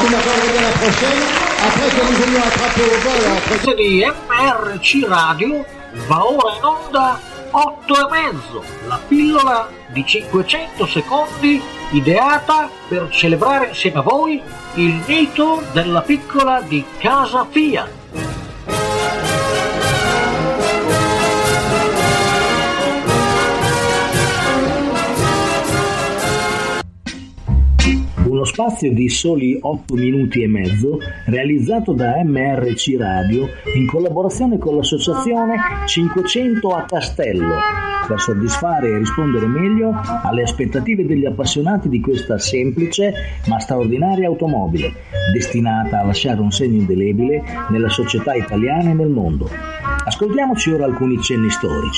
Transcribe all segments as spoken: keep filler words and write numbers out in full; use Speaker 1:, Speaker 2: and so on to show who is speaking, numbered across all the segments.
Speaker 1: tu m'accordes bien la prochaine, après que nous ayons attrapé au vol entre...
Speaker 2: di M R C Radio va ora in onda otto e mezzo, la pillola di cinquecento secondi ideata per celebrare insieme a voi il mito della piccola di casa Fiat.
Speaker 3: Uno spazio di soli otto minuti e mezzo realizzato da M R C Radio in collaborazione con l'associazione cinquecento a Castello per soddisfare e rispondere meglio alle aspettative degli appassionati di questa semplice ma straordinaria automobile destinata a lasciare un segno indelebile nella società italiana e nel mondo. Ascoltiamoci ora alcuni cenni storici.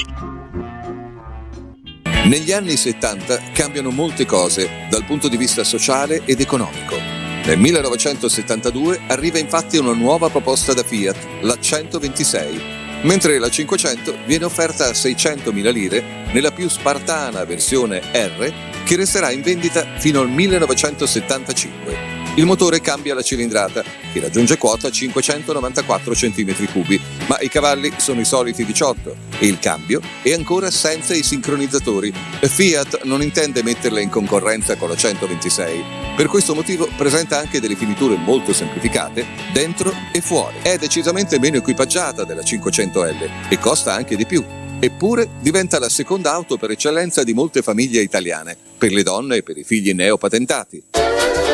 Speaker 4: Negli anni settanta cambiano molte cose dal punto di vista sociale ed economico. Nel millenovecentosettantadue arriva infatti una nuova proposta da Fiat, la centoventisei, mentre la cinquecento viene offerta a seicentomila lire nella più spartana versione R, che resterà in vendita fino al millenovecentosettantacinque. Il motore cambia la cilindrata, che raggiunge quota cinquecentonovantaquattro centimetri cubi, ma i cavalli sono i soliti diciotto e il cambio è ancora senza i sincronizzatori. Fiat non intende metterla in concorrenza con la centoventisei. Per questo motivo presenta anche delle finiture molto semplificate dentro e fuori. È decisamente meno equipaggiata della cinquecento L e costa anche di più. Eppure diventa la seconda auto per eccellenza di molte famiglie italiane, per le donne e per i figli neopatentati.